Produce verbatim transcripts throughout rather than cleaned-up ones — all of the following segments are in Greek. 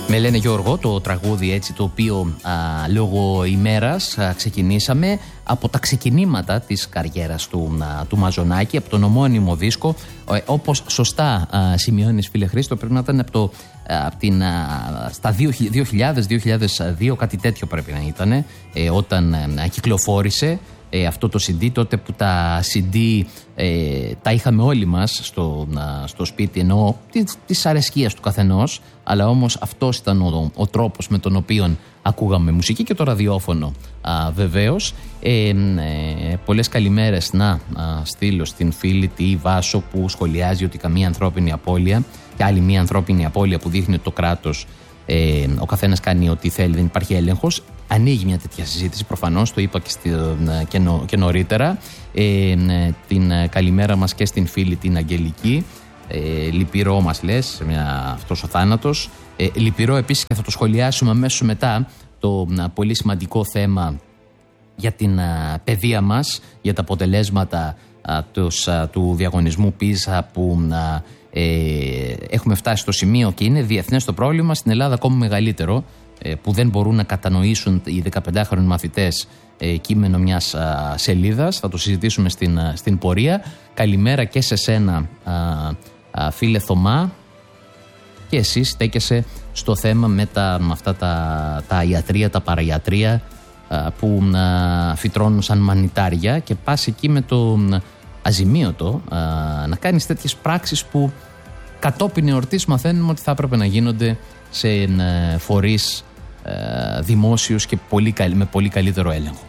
Με λένε Γιώργο, το τραγούδι έτσι το οποίο α, λόγω ημέρας α, ξεκινήσαμε από τα ξεκινήματα της καριέρας του, α, του Μαζονάκη, από τον ομώνυμο δίσκο, ε, όπως σωστά α, σημειώνεις φίλε Χρήστο, πρέπει να ήταν από, το, α, από την, α, στα δύο χιλιάδες δύο χιλιάδες δύο, κάτι τέτοιο πρέπει να ήταν, ε, όταν α, κυκλοφόρησε Ε, αυτό το σι ντι, τότε που τα σι ντι ε, τα είχαμε όλοι μας στο, α, στο σπίτι, ενώ της, της αρεσκίας του καθενός, αλλά όμως αυτός ήταν ο, ο τρόπος με τον οποίο ακούγαμε μουσική, και το ραδιόφωνο α, βεβαίως. Ε, ε, πολλές καλημέρες να α, στείλω στην φίλη τη Βάσο, που σχολιάζει ότι καμία ανθρώπινη απώλεια και άλλη μία ανθρώπινη απώλεια που δείχνει ότι το κράτος, Ε, ο καθένας κάνει ό,τι θέλει, δεν υπάρχει έλεγχος. Ανοίγει μια τέτοια συζήτηση, προφανώς, το είπα και, στη, και, νο, και νωρίτερα. Ε, την καλημέρα μας και στην φίλη την Αγγελική. Ε, λυπηρό μας λες, μια, αυτός ο θάνατος. Ε, λυπηρό επίσης, και θα το σχολιάσουμε αμέσως μετά, το α, πολύ σημαντικό θέμα για την α, παιδεία μας, για τα αποτελέσματα α, τους, α, του διαγωνισμού πίζα, που α, Ε, έχουμε φτάσει στο σημείο, και είναι διεθνές το πρόβλημα, στην Ελλάδα ακόμη μεγαλύτερο, ε, που δεν μπορούν να κατανοήσουν οι δεκαπεντάχρονοι μαθητές ε, κείμενο μιας α, σελίδας. Θα το συζητήσουμε στην, α, στην πορεία. Καλημέρα και σε σένα α, α, φίλε Θωμά, και εσείς στέκεσαι στο θέμα με, τα, με αυτά τα, τα ιατρία, τα παραϊατρία α, που α, φυτρώνουν σαν μανιτάρια, και πας εκεί με το αζημίωτο α, να κάνεις τέτοιες πράξεις που κατόπιν εορτής μαθαίνουμε ότι θα έπρεπε να γίνονται σε ε, φορείς ε, δημόσιους και πολύ, με πολύ καλύτερο έλεγχο.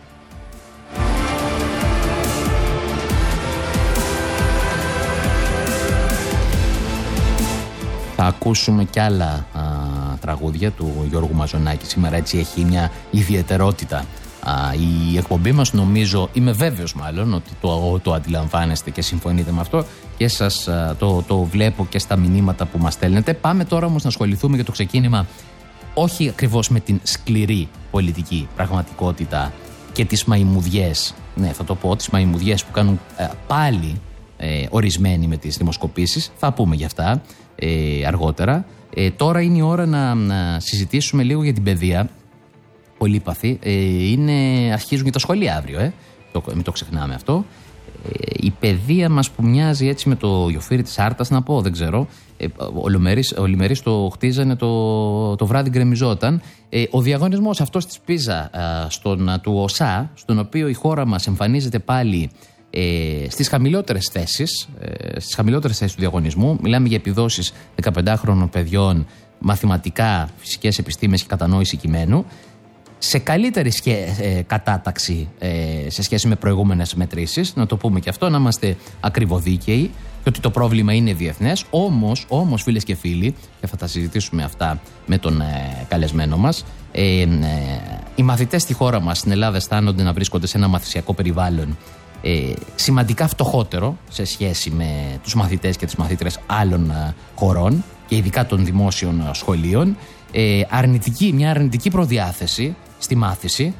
Θα ακούσουμε κι άλλα α, τραγούδια του Γιώργου Μαζονάκη. Σήμερα έτσι έχει μια ιδιαιτερότητα Α, η εκπομπή μας, νομίζω, είμαι βέβαιος μάλλον ότι το, το αντιλαμβάνεστε και συμφωνείτε με αυτό, και σας α, το, το βλέπω και στα μηνύματα που μας στέλνετε. Πάμε τώρα όμως να ασχοληθούμε για το ξεκίνημα, όχι ακριβώς με την σκληρή πολιτική πραγματικότητα και τις μαϊμουδιές, ναι θα το πω, τις μαϊμουδιές που κάνουν α, πάλι ε, ορισμένοι με τις δημοσκοπήσεις. Θα πούμε γι' αυτά ε, αργότερα. Ε, τώρα είναι η ώρα να, να συζητήσουμε λίγο για την παιδεία. Πολύπαθη. Ε, είναι, αρχίζουν και τα σχολεία αύριο, ε. το, μην το ξεχνάμε αυτό. Ε, η παιδεία μας που μοιάζει έτσι με το γιοφύρι της Άρτας, να πω, δεν ξέρω. Ε, ο Λιμερής το χτίζανε, το, το βράδυ γκρεμιζόταν. Ε, ο διαγωνισμός αυτός της πίζα α, στον, του ΟΣΑ, στον οποίο η χώρα μας εμφανίζεται πάλι ε, στις χαμηλότερες θέσεις, ε, στις χαμηλότερες θέσεις του διαγωνισμού. Μιλάμε για επιδόσεις δεκαπεντάχρονων παιδιών, μαθηματικά, φυσικές επιστήμες και κατανόηση κειμένου, σε καλύτερη σχέ, ε, κατάταξη ε, σε σχέση με προηγούμενες μετρήσεις. Να το πούμε και αυτό, να είμαστε ακριβοδίκαιοι, και ότι το πρόβλημα είναι διεθνές. Όμως, όμως φίλες και φίλοι, και θα τα συζητήσουμε αυτά με τον ε, καλεσμένο μας, ε, ε, οι μαθητές στη χώρα μας, στην Ελλάδα, αισθάνονται να βρίσκονται σε ένα μαθησιακό περιβάλλον ε, σημαντικά φτωχότερο σε σχέση με τους μαθητές και τις μαθήτρες άλλων ε, χωρών, και ειδικά των δημόσιων ε, σχολείων. Ε, αρνητική, μια αρνητική προδιάθεση στη μάθηση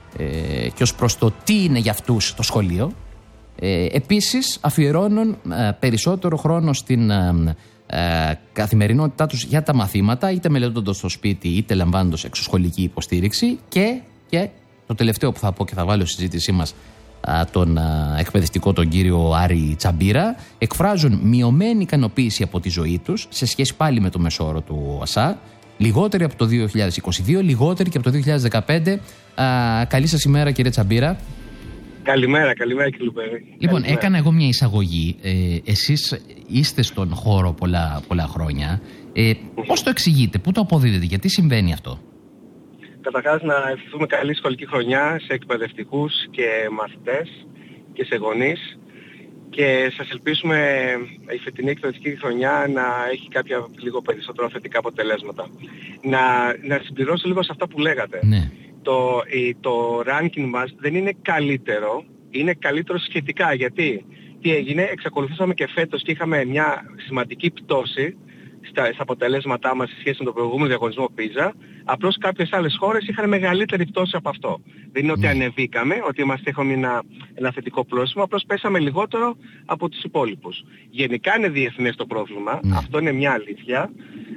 ε, και ως προς το τι είναι για αυτούς το σχολείο. Ε, επίσης αφιερώνουν ε, περισσότερο χρόνο στην ε, ε, καθημερινότητά τους για τα μαθήματα, είτε μελετώντας στο σπίτι είτε λαμβάνοντας εξωσχολική υποστήριξη, και, και το τελευταίο που θα πω και θα βάλω στη συζήτησή μας α, τον α, εκπαιδευτικό, τον κύριο Άρη Τσαμπίρα, εκφράζουν μειωμένη ικανοποίηση από τη ζωή τους σε σχέση πάλι με το μεσόωρο του ΟΣΑ. Λιγότεροι από το δύο χιλιάδες είκοσι δύο, λιγότεροι και από το δύο χιλιάδες δεκαπέντε. Α, καλή σας ημέρα, κύριε Τσαμπίρα. Καλημέρα, καλημέρα κύριε Λουπέρη. Λοιπόν, καλημέρα. Έκανα εγώ μια εισαγωγή. Ε, εσείς είστε στον χώρο πολλά, πολλά χρόνια. Ε, πώς το εξηγείτε, πού το αποδίδετε, γιατί συμβαίνει αυτό? Καταρχάς να ευχηθούμε καλή σχολική χρονιά σε εκπαιδευτικούς και μαθητές και σε γονείς, και σας ελπίσουμε η φετινή εκπαιδευτική χρονιά να έχει κάποια λίγο περισσότερα θετικά αποτελέσματα. Να, να συμπληρώσω λίγο σε αυτά που λέγατε. Ναι. Το, το ranking μας δεν είναι καλύτερο, είναι καλύτερο σχετικά. Γιατί τι έγινε, εξακολουθήσαμε και φέτος και είχαμε μια σημαντική πτώση στα, στα αποτελέσματά μας σε σχέση με τον προηγούμενο διαγωνισμό πίζα. Απλώς κάποιες άλλες χώρες είχαν μεγαλύτερη πτώση από αυτό. Δεν είναι ότι ναι. ανεβήκαμε, ότι είμαστε έχουμε ένα, ένα θετικό πρόσημο, απλώς πέσαμε λιγότερο από τους υπόλοιπους. Γενικά είναι διεθνές το πρόβλημα, ναι. Αυτό είναι μια αλήθεια.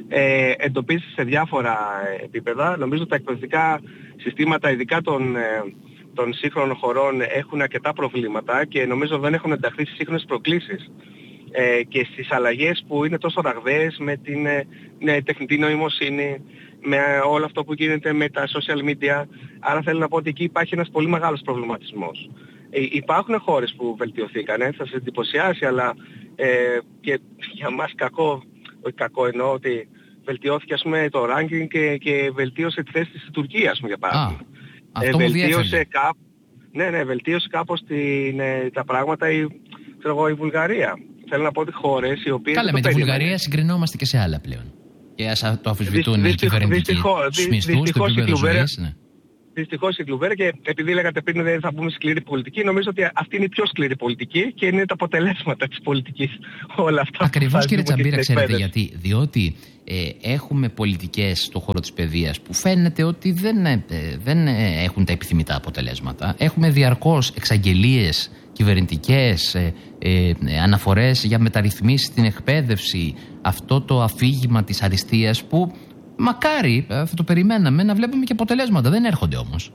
ε, εντοπίσει σε διάφορα επίπεδα. Νομίζω τα εκπαιδευτικά συστήματα, ειδικά των, ε, των σύγχρονων χωρών, έχουν αρκετά προβλήματα και νομίζω δεν έχουν ενταχθεί στις σύγχρονες προκλήσεις ε, και στις αλλαγές που είναι τόσο ραγδαίες με την ε, τεχνητή νοημοσύνη, με όλο αυτό που γίνεται με τα social media. Άρα θέλω να πω ότι εκεί υπάρχει ένας πολύ μεγάλος προβληματισμός. Ε, υπάρχουν χώρες που βελτιωθήκαν, θα σας εντυπωσιάσει, αλλά ε, και για μας κακό, όχι κακό εννοώ ότι βελτιώθηκε ας πούμε το ranking και, και βελτίωσε τη θέση της Τουρκίας, για παράδειγμα. Αυτό ε, βελτίωσε, κά... ναι, ναι, βελτίωσε κάπως την, ε, τα πράγματα η, ξέρω εγώ, η Βουλγαρία. Θέλω να πω ότι χώρες οι οποίες... Καλά, με τη Βουλγαρία συγκρινόμαστε και σε άλλα πλέον. Και ας το αφισβητούν οι κυβερνητικοί στους μισθούς, το επίπεδο ζωής. Ναι. Δυστυχώς η Κλουβέρα, και επειδή λέγατε πριν δεν θα πούμε σκληρή πολιτική, νομίζω ότι αυτή είναι η πιο σκληρή πολιτική και είναι τα αποτελέσματα της πολιτικής όλα αυτά. Ακριβώς, κύριε Τσαμπίρα, ξέρετε γιατί? Διότι ε, έχουμε πολιτικές στον χώρο της παιδείας που φαίνεται ότι δεν, ε, δεν ε, έχουν τα επιθυμητά αποτελέσματα. Έχουμε διαρκώς εξαγγελίες κυβερνητικές, ε, ε, αναφορές για μεταρρυθμίσεις στην εκπαίδευση, αυτό το αφήγημα της αριστείας που μακάρι, αυτό το περιμέναμε, να βλέπουμε και αποτελέσματα. Δεν έρχονται όμως.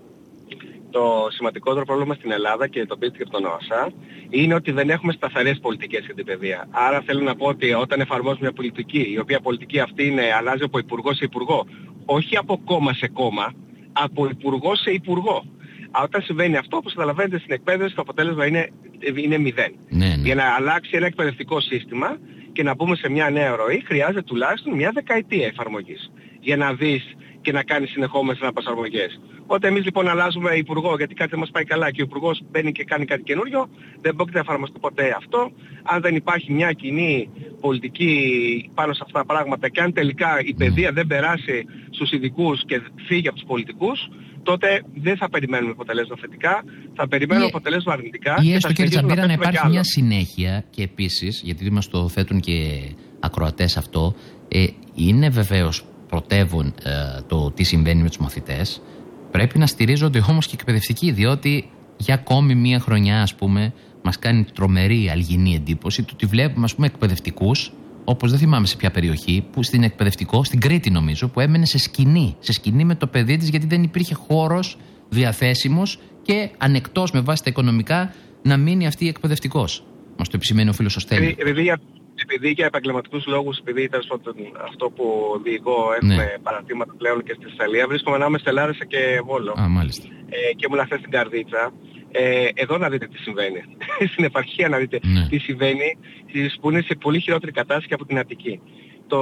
Το σημαντικότερο πρόβλημα στην Ελλάδα, και το πείτε και από τον ΟΑΣΑ, είναι ότι δεν έχουμε σταθερές πολιτικές για την παιδεία. Άρα θέλω να πω ότι όταν εφαρμόζουμε μια πολιτική, η οποία πολιτική αυτή είναι, αλλάζει από υπουργό σε υπουργό, όχι από κόμμα σε κόμμα, από υπουργό σε υπουργό. Όταν συμβαίνει αυτό, όπως καταλαβαίνετε, στην εκπαίδευση το αποτέλεσμα είναι, είναι μηδέν. Ναι, ναι. Για να αλλάξει ένα εκπαιδευτικό σύστημα και να μπούμε σε μια νέα ροή, χρειάζεται τουλάχιστον μια δεκαετία εφαρμογής για να δεις και να κάνεις συνεχόμενες αναπροσαρμογές. Όταν εμείς λοιπόν αλλάζουμε υπουργό γιατί κάτι δεν μας πάει καλά και ο υπουργός μπαίνει και κάνει κάτι καινούριο, δεν πρόκειται να εφαρμοστεί ποτέ αυτό. Αν δεν υπάρχει μια κοινή πολιτική πάνω σε αυτά τα πράγματα και αν τελικά η παιδεία δεν περάσει στους ειδικούς και φύγει από τους πολιτικούς, τότε δεν θα περιμένουμε αποτελέσματα θετικά, θα περιμένουμε αποτελέσματα αρνητικά. Ή έστω, κύριε Τσαμπίρα, να υπάρχει μια συνέχεια και επίσης, γιατί μας το θέτουν και ακροατές αυτό, ε, είναι βεβαίως πρωτεύουν ε, το τι συμβαίνει με τους μαθητές. Πρέπει να στηρίζονται όμως και εκπαιδευτικοί, διότι για ακόμη μία χρονιά, ας πούμε, μας κάνει τρομερή αλγινή εντύπωση το ότι βλέπουμε, ας πούμε, εκπαιδευτικούς, όπως δεν θυμάμαι σε ποια περιοχή, που στην εκπαιδευτικό, στην Κρήτη νομίζω, που έμενε σε σκηνή, σε σκηνή με το παιδί της, γιατί δεν υπήρχε χώρος διαθέσιμος και ανεκτός με βάση τα οικονομικά να μείνει αυτή εκπαιδευτικός. Μας το επισημαίνει ο φίλος ο Στέλιος. Επειδή για επαγγελματικούς λόγους, επειδή αυτό που διηγώ έχουμε ναι. παρατήματα πλέον και στη Θεσσαλία, βρίσκομαι ανάμεσα σε Λάρισα και Βόλο. Α, μάλιστα. Ε, και ήμουν χθες στην Καρδίτσα. Ε, εδώ να δείτε τι συμβαίνει. Στην επαρχία να δείτε ναι. τι συμβαίνει, που είναι σε πολύ χειρότερη κατάσταση και από την Αττική. Το...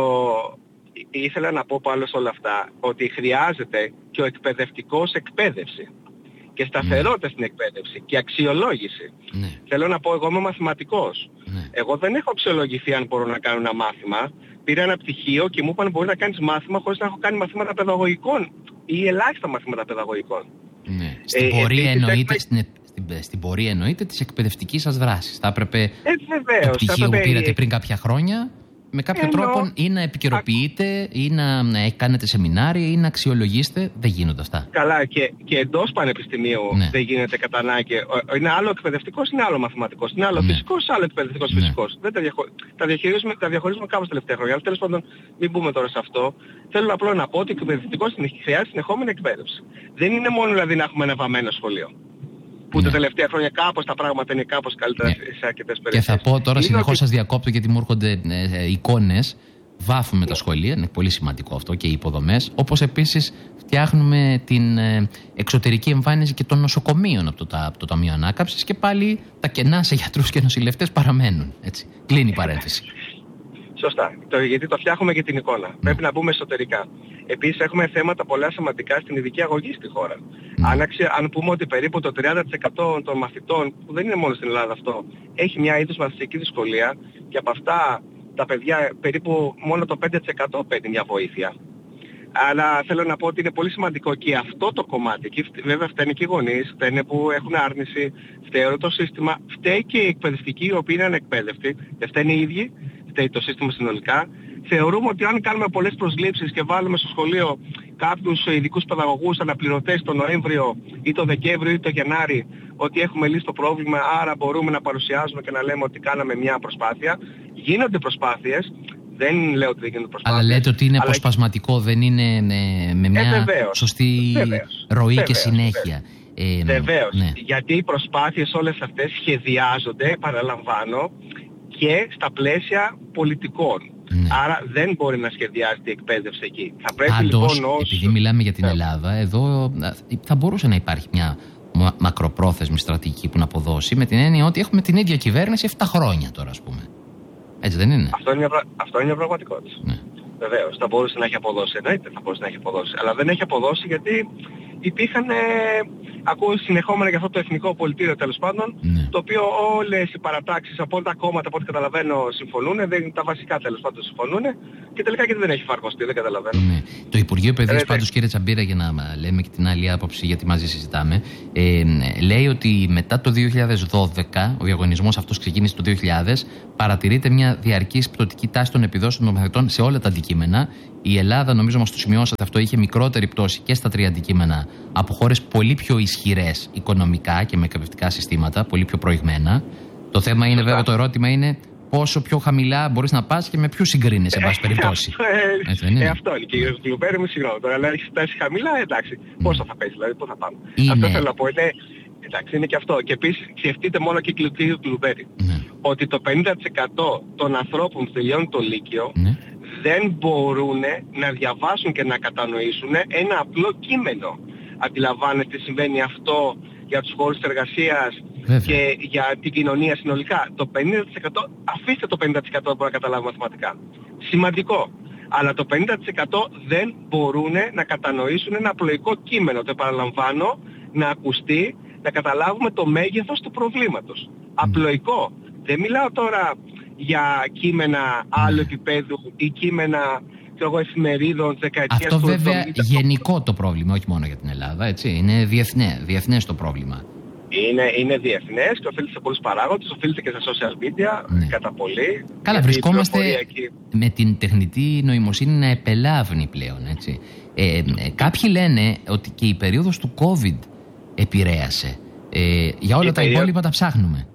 Ήθελα να πω πάνω σε όλα αυτά ότι χρειάζεται και ο εκπαιδευτικός εκπαίδευση και σταθερότητα ναι. στην εκπαίδευση και αξιολόγηση. Ναι. Θέλω να πω, εγώ είμαι μαθηματικός. Ναι. Εγώ δεν έχω αξιολογηθεί αν μπορώ να κάνω ένα μάθημα. Πήρα ένα πτυχίο και μου είπαν μπορεί να κάνεις μάθημα χωρίς να έχω κάνει μαθήματα παιδαγωγικών ή ελάχιστα μαθήματα παιδαγωγικών. Ναι. Στην, ε, πορεία εννοείται, στην, στην, στην πορεία εννοείται της εκπαιδευτικής σας δράσης. Θα έπρεπε ε, βεβαίως, το πτυχίο έπρεπε... που πήρατε πριν κάποια χρόνια με κάποιο Ενώ... τρόπο ή να επικαιροποιείτε ή να, να κάνετε σεμινάρια ή να αξιολογήσετε. Δεν γίνονται αυτά. Καλά, και, και εντός πανεπιστημίου ναι. δεν γίνεται κατά ανάγκη. Είναι άλλο εκπαιδευτικός, είναι άλλο μαθηματικός. Είναι άλλο ναι. φυσικός, άλλο εκπαιδευτικός ναι. φυσικός. Δεν τα, διαχω... τα, διαχειρίζουμε, τα διαχωρίζουμε κάπως τελευταία χρόνια. Αλλά τέλος πάντων, μην μπούμε τώρα σε αυτό. Θέλω απλώς να πω ότι εκπαιδευτικός χρειάζεται συνεχόμενη εκπαίδευση. Δεν είναι μόνο δηλαδή να έχουμε ένα βαμμένο σχολείο. Που ναι. τα τελευταία χρόνια κάπως τα πράγματα είναι κάπως καλύτερα ναι. σε αρκετές περιοχές. Και θα πω τώρα, συνεχώς ότι... σας διακόπτω γιατί μου έρχονται ε, ε, εικόνες. Βάφουμε ναι. τα σχολεία, είναι πολύ σημαντικό αυτό και οι υποδομές. Όπως επίσης φτιάχνουμε την ε, εξωτερική εμφάνιση και των νοσοκομείων από το, από το Ταμείο Ανάκαμψης και πάλι τα κενά σε γιατρούς και νοσηλευτές παραμένουν. Έτσι. Κλείνει η παρένθεση. Σωστά. Το, γιατί το φτιάχνουμε και την εικόνα. Mm. Πρέπει να μπούμε εσωτερικά. Επίσης έχουμε θέματα πολλά σημαντικά στην ειδική αγωγή στη χώρα. Mm. Αν, αξι... αν πούμε ότι περίπου το τριάντα τοις εκατό των μαθητών, που δεν είναι μόνο στην Ελλάδα αυτό, έχει μια είδους μαθητική δυσκολία και από αυτά τα παιδιά περίπου μόνο το πέντε τοις εκατό παίρνει μια βοήθεια. Αλλά θέλω να πω ότι είναι πολύ σημαντικό και αυτό το κομμάτι. Και βέβαια φταίνε και οι γονείς, φταίνε που έχουν άρνηση, φταίει το σύστημα, φταίει και οι εκπαιδευτικοί οι οποίοι είναι ανεκπαίδευτοι, δεν φταίνε οι ίδιοι, φταίει το σύστημα συνολικά. Θεωρούμε ότι αν κάνουμε πολλές προσλήψεις και βάλουμε στο σχολείο κάποιους ειδικούς παιδαγωγούς αναπληρωτές τον Νοέμβριο ή τον Δεκέμβριο ή τον Γενάρη, ότι έχουμε λύσει το πρόβλημα, άρα μπορούμε να παρουσιάζουμε και να λέμε ότι κάναμε μια προσπάθεια. Γίνονται προσπάθειες, Δεν λέω ότι δεν γίνονται προσπάθειες. Αλλά λέτε ότι είναι αλλά... αποσπασματικό, δεν είναι με, με μια ε, βεβαίως, σωστή βεβαίως, ροή βεβαίως, και συνέχεια. Βεβαίως, ε, βεβαίως. Ναι. Γιατί οι προσπάθειες όλες αυτές σχεδιάζονται, παραλαμβάνω, και στα πλαίσια πολιτικών. Ναι. Άρα δεν μπορεί να σχεδιάζεται η εκπαίδευση εκεί. Θα πρέπει Πάντως, λοιπόν ως... επειδή μιλάμε για την Ελλάδα, εδώ θα μπορούσε να υπάρχει μια μακροπρόθεσμη στρατηγική που να αποδώσει, με την έννοια ότι έχουμε την ίδια κυβέρνηση επτά χρόνια τώρα, ας πούμε. Έτσι δεν είναι? Αυτό είναι μια, αυτό είναι μια πραγματικότητα. Ναι. Βεβαίως, θα μπορούσε να έχει αποδώσει, εννοείται θα μπορούσε να έχει αποδώσει. Αλλά δεν έχει αποδώσει γιατί υπήρχαν, ε, ακούω συνεχόμενα για αυτό το εθνικό πολιτήριο τέλος πάντων, ναι. το οποίο όλες οι παρατάξεις από όλα τα κόμματα, από ό,τι καταλαβαίνω, συμφωνούν, δεν, τα βασικά τέλος πάντων συμφωνούν και τελικά και δεν έχει εφαρμοστεί, δεν καταλαβαίνω. Ναι. Το Υπουργείο Παιδείας ε, πάντως, κύριε Τσαμπίρα, για να λέμε και την άλλη άποψη, γιατί μαζί συζητάμε, ε, λέει ότι μετά το δύο χιλιάδες δώδεκα, ο διαγωνισμός αυτός ξεκίνησε το δύο χιλιάδες, παρατηρείται μια διαρκής πτωτική τάση των επιδόσεων των μαθητών σε όλα τα αντικείμενα. Η Ελλάδα, νομίζω μας το σημειώσατε αυτό, είχε μικρότερη πτώση και στα τρία αντικείμενα από χώρες πολύ πιο ισχυρές οικονομικά και με εκπαιδευτικά συστήματα, πολύ πιο προηγμένα. Το θέμα είναι, βέβαια, το ερώτημα είναι πόσο πιο χαμηλά μπορείς να πας και με ποιους συγκρίνεις, σε πάση περιπτώσει. Έτσι, ναι. ε, αυτό είναι. Και η Γλουμπέρη μου, συγγνώμη, τώρα, αλλά έχει φτάσει χαμηλά, εντάξει. Mm. Πόσο θα πέσει, δηλαδή, πού θα πάμε. Είναι... Αυτό θέλω να πω, είναι, εντάξει, είναι και αυτό. Και επίσης, σκεφτείτε μόνο και η Γλουμπέρη. Mm. Ότι το πενήντα τοις εκατό των ανθρώπων που τελειώνουν το Λύκειο mm. δεν μπορούν να διαβάσουν και να κατανοήσουν ένα απλό κείμενο. Αντιλαμβάνεστε τι συμβαίνει αυτό για τους χώρους εργασίας και για την κοινωνία συνολικά? Το πενήντα τοις εκατό, αφήστε το πενήντα τοις εκατό που μπορεί να καταλάβει μαθηματικά. Σημαντικό. Αλλά το πενήντα τοις εκατό δεν μπορούν να κατανοήσουν ένα απλοϊκό κείμενο. Το επαναλαμβάνω, να ακουστεί, να καταλάβουμε το μέγεθος του προβλήματος. Mm. Απλοϊκό. Δεν μιλάω τώρα για κείμενα άλλου επίπεδου ή κείμενα εγώ, εφημερίδων δεκαετίας. Αυτό του βέβαια εβδομήντα. Γενικό το πρόβλημα, όχι μόνο για την Ελλάδα, έτσι. Είναι διεθνέ, διεθνές το πρόβλημα. Είναι, είναι διεθνές και οφείλεται σε πολλούς παράγοντες, οφείλεται και στα social media, ναι. κατά πολύ. Καλά, βρισκόμαστε εκεί... με την τεχνητή νοημοσύνη να επελάβνει πλέον, έτσι. Ε, ε, κάποιοι λένε ότι και η περίοδος του COVID επηρέασε. Ε, για όλα η τα περίοδο... υπόλοιπα τα ψάχνουμε.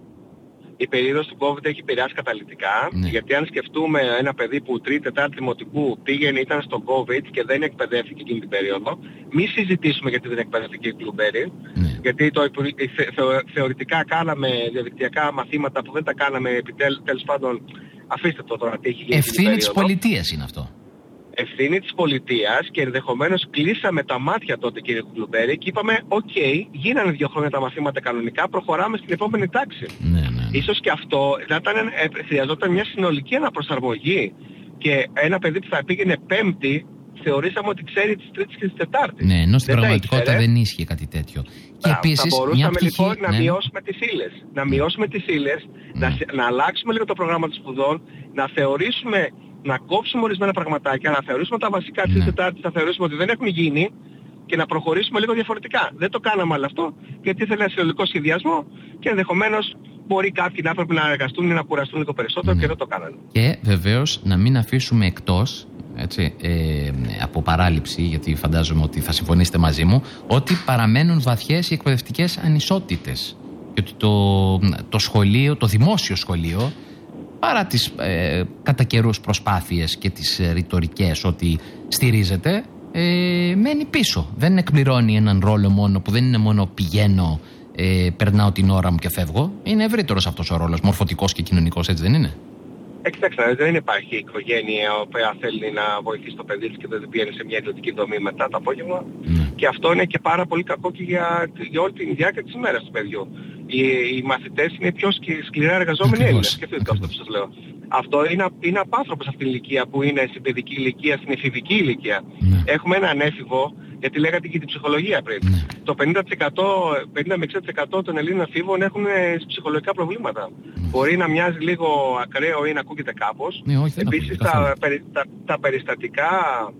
Η περίοδος του COVID έχει επηρεάσει καταλυτικά, ναι. γιατί αν σκεφτούμε ένα παιδί που τρίτη, τετάρτη δημοτικού πήγαινε, ήταν στο COVID και δεν εκπαιδεύτηκε εκείνη την περίοδο, μη συζητήσουμε γιατί δεν εκπαιδεύτηκε η Γλουμπέρη, ναι. γιατί το, θε, θε, θεωρητικά κάναμε διαδικτυακά μαθήματα που δεν τα κάναμε επιτέλους, τέλος πάντων, αφήστε το τώρα τι έχει γίνει. Ευθύνη της πολιτείας είναι αυτό. Ευθύνη της πολιτείας και ενδεχομένως κλείσαμε τα μάτια τότε, κύριε Γλουμπέρη, και είπαμε οκ, okay, γίνανε δύο χρόνια τα μαθήματα κανονικά, προχωράμε στην επόμενη τάξη. Ναι, ναι. Ίσως και αυτό θα ήταν, ε, χρειαζόταν μια συνολική αναπροσαρμογή και ένα παιδί που θα πήγαινε πέμπτη θεωρήσαμε ότι ξέρει τις τρίτης και τις τετάρτης. Ναι, ενώ στην πραγματικότητα δεν ίσχυε κάτι τέτοιο. Και επίσης, θα μπορούσαμε μια πτυχή, λοιπόν να ναι. μειώσουμε τις ύλες. Να μειώσουμε τις ύλες, ναι. να, να αλλάξουμε λίγο το πρόγραμμα των σπουδών, να θεωρήσουμε, να κόψουμε ορισμένα πραγματάκια, να θεωρήσουμε τα βασικά της ναι. Τετάρτης, να θεωρήσουμε ότι δεν έχουν γίνει και να προχωρήσουμε λίγο διαφορετικά. Δεν το κάναμε άλλο αυτό, γιατί ήθελε ένα συνολικό σχεδιασμό και ενδεχομένως μπορεί κάποιοι να έπρεπε να εργαστούν ή να κουραστούν λίγο περισσότερο ναι. και δεν το κάνανε. Και βεβαίως να μην αφήσουμε εκτός, έτσι, ε, από παράληψη, γιατί φαντάζομαι ότι θα συμφωνήσετε μαζί μου, ότι παραμένουν βαθιές οι εκπαιδευτικές ανισότητες. Και ότι το, το σχολείο, το δημόσιο σχολείο, παρά τις ε, κατά καιρούς προσπάθειες και τις ε, ρητορικές ότι στηρίζεται, ε, μένει πίσω. Δεν εκπληρώνει έναν ρόλο μόνο που δεν είναι μόνο πηγαίνω, ε, περνάω την ώρα μου και φεύγω. Είναι ευρύτερος αυτός ο ρόλος, μορφωτικός και κοινωνικός, έτσι δεν είναι? Εξάξτε, δεν υπάρχει οικογένεια η οποία θέλει να βοηθήσει το παιδί της και δεν πηγαίνει σε μια ιδιωτική δομή μετά το απόγευμα. Mm. Και αυτό είναι και πάρα πολύ κακό και για, για όλη τη διάρκεια της ημέρας του παιδιού. Οι, οι μαθητές είναι πιο σκληρά εργαζόμενοι Έλληνες. Σκεφτείτε το αυτό που σας λέω. Αυτό είναι, είναι απάνθρωπος αυτή την ηλικία που είναι στην παιδική ηλικία, στην εφηβική ηλικία. Mm. Έχουμε έναν έφηβο, γιατί λέγατε και την ψυχολογία πριν. Mm. Το πενήντα τοις εκατό, πενήντα με εξήντα τοις εκατό των Ελλήνων εφήβων έχουν ψυχολογικά προβλήματα. Mm. Μπορεί να μοιάζει λίγο ακραίο ή να ακούγεται κάπως. Mm, όχι, επίσης τα, τα, τα περιστατικά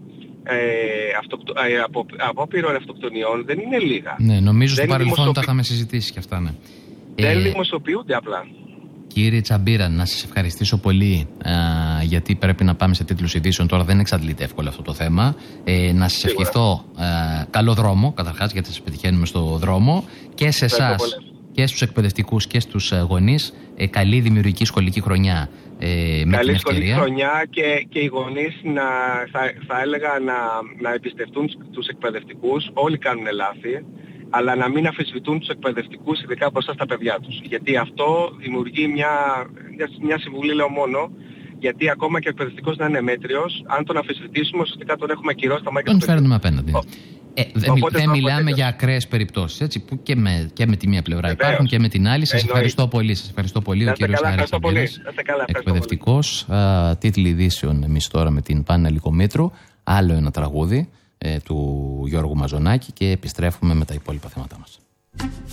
ε, αυτοκτο, ε, απο, απόπειρων αυτοκτονιών δεν είναι λίγα. Ναι, νομίζω στο παρελθόν δημοσιοποιη... τα είχαμε συζητήσει και αυτά, ναι. Δεν ε... δημοσιοποιούνται απλά. Κύριε Τσαμπίρα, να σας ευχαριστήσω πολύ α, γιατί πρέπει να πάμε σε τίτλους ειδήσεων. Τώρα δεν εξαντλείται εύκολα αυτό το θέμα. Ε, να σας ευχηθώ α, καλό δρόμο, καταρχάς, γιατί σας πετυχαίνουμε στο δρόμο, και σε εσάς και στους εκπαιδευτικούς και στους γονείς ε, καλή δημιουργική σχολική χρονιά. Ε, με καλή την σχολική χρονιά και, και οι γονείς να, θα, θα έλεγα να, να εμπιστευτούν τους εκπαιδευτικούς. Όλοι κάνουν λάθη, αλλά να μην αφισβητούν τους εκπαιδευτικούς, ειδικά μπροστά στα παιδιά τους. Γιατί αυτό δημιουργεί μια, μια, μια συμβουλή, λέω μόνο, γιατί ακόμα και ο εκπαιδευτικός να είναι μέτριος, αν τον αφισβητήσουμε, ουσιαστικά τον έχουμε ακυρώσει τα μάτια του. Τον φέρνουμε απέναντι. Ο, ε, δεν δε μιλάμε οπότε... για ακραίες περιπτώσεις, έτσι, που και με, και με τη μία πλευρά Βεβαίως. Υπάρχουν και με την άλλη. Σας ευχαριστώ πολύ. Σας ευχαριστώ πολύ. Να ο κύριος Άρης Αμπίλας, εκπαιδευτικός, τίτλοι ειδήσεων εμείς τώρα με την Πάννα Λυκομήτρου. Άλλο ένα τραγούδι ε, του Γιώργου Μαζονάκη και επιστρέφουμε με τα υπόλοιπα θέματα μας.